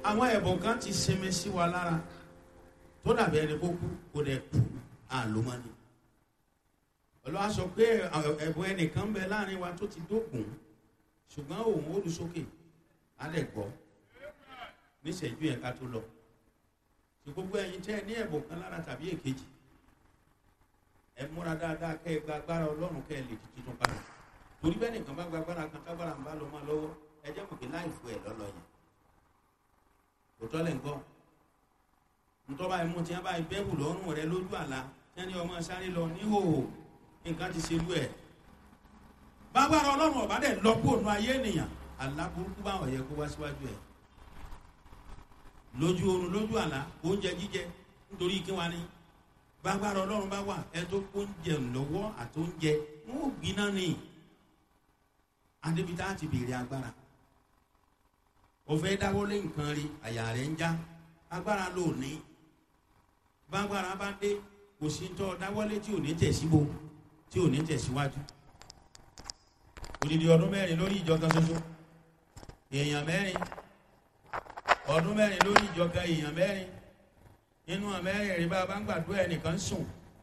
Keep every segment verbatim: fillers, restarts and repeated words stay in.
àwọn ẹ̀bùn kan ti sinmi sí wa lára tó dàbí ẹni kó kú kó dẹ̀ kú àlómọ́ni. Ọlọ́run sọ pé ẹ̀bùn ẹnìkan bẹ láàrin wa tó ti dógùn ṣùgbọ́n òun ó lu sókè á lẹ̀ gbọ́ níṣẹ́jú yẹn ká tó lọ. Ṣé gbogbo ẹ̀yin tẹ́ ẹ ní ẹ̀bùn kan lára tàbí èkejì ẹ múra dáadáa kẹ́ ẹ gba agbára Ọlọ́run kẹ́ ẹ lè di tuntun padà. Torí bẹ́ẹ̀ nìkan bá gba agbára kan tágbára ń bá lọ máa lọ́wọ́ ẹ jẹ́ mọ̀ pé láì fún ẹ lọ́lọ́ yẹn. Òtọ́ lẹ̀ ń gbọ́. Ntọ́ba ẹ̀mú tí wọ́n bá bẹ́ẹ̀bù lọ́rùn rẹ lójú àlá tí wọ́n ní ọmọ sáré lọ níhòòhò nǹkan ti ṣerú ẹ̀. Bágbára Ọlọ́run ọ̀bá dẹ̀ lọ́pọ̀ ònú ayé ènìyàn àlá burúkú báwọn yẹ kó wá síwájú ẹ̀. Lójú oorun lójú àlá oúnjẹ jíjẹ nítorí kí wọ́n ní bágbára Ọlọ́run bá wà ẹ tó oúnjẹ lọ́wọ́ àtóúnjẹ wọn ò gbiná ni. Adébítà ti béèrè agbára. Ó fẹ́ dáwọ́lé nǹkan rí àyà rẹ̀ ń já agbára ló ní. Bágbára bá dé kò sí tọ́ dáwọ́lé tí ò ní tẹ̀síbo tí ò ní tẹ̀síwájú. Odidi ọdún mẹ́rin lórí ìjọ kan ṣoṣo èèyàn mẹ́rin ọdún mẹ́rin lórí ìjọ kan èèyàn mẹ́rin nínú àmẹ́rin rí bá a bá ń gbàdúrà ẹnìkan sùn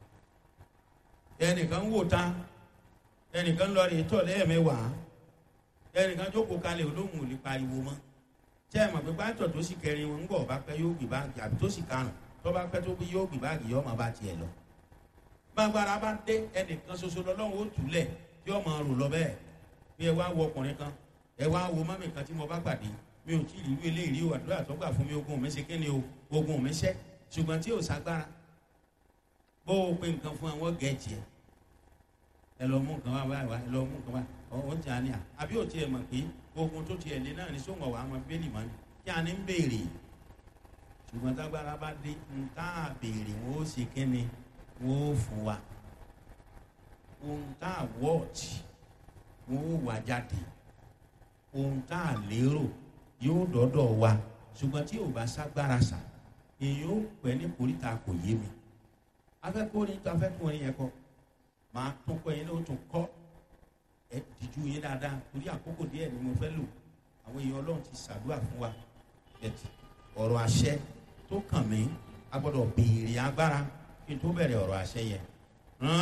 ẹnìkan wò ta ẹnìkan lọ rí tọ̀ lẹ́ẹ̀mẹ́wàá ẹnìkan jókòó kalẹ̀ olóhùn ò lè pariwo mọ́. Ṣé ẹ mọ̀ pé pásítọ̀ tó sì kẹrin wọn ń bọ̀ bá pẹ́ yóò gbé báàgì àbí tó sì karùn-ún tó bá pẹ́ tó bí yóò gbé báàgì yóò máa bá tiẹ̀ lọ. Bágbára bá dé ẹnìkan ṣoṣo lọ́lọ́run ó túlẹ̀ tí ó máa rò lọ bẹ́ẹ̀. Bí ẹ wá wo ọkùnrin kan ẹ wá wo mọ́mì kan tí mo bá pàdé mi ò tí ì rí ìwé eléyìí o àdúrà tó gbà fún mi ogun mi ṣe kí ni o ogun mi ṣẹ́ ṣùgbọ́n tí ò ságbára bó o pe nǹkan fún àwọn gẹ̀ẹ́jì ẹ ẹ lọ mú nǹkan wá wá ẹ lọ mú nǹkan wá ọ̀hún ti àní à àbí ò tiẹ̀ mọ̀ pé ogun tó tiẹ̀ lé náà ní sóńgọ̀ wà á mọ bẹ́ẹ̀lì mọ́ ni kí a ní ń béèrè ṣùgbọ́n tágbára bá dé ń tá a béèrè wọ́n ó ṣe kí ni wọ́n ó fún wa ohun tá a wọ́ọ̀tì wọ́n ó wà jáde ohun tá a lérò yóò dọ́dọ̀ wa ṣùgbọ́n tí ò bá ságbára sà èyí ó pẹ́ ní koríta kò yé mi afẹ́kùnrin tó afẹ́kùnrin yẹn kọ́ máa tún kọ́ yẹn ní o tún kọ́ ẹ dìjú yín dáadáa torí àkókò díẹ̀ ni mo fẹ́ lò àwọn èèyàn Ọlọ́run ti ṣàdúrà fún wa ẹ̀tì ọ̀rọ̀ àṣẹ tó kàn mí a gbọ́dọ̀ béèrè agbára kí n tó bẹ̀rẹ̀ ọ̀rọ̀ àṣẹ yẹn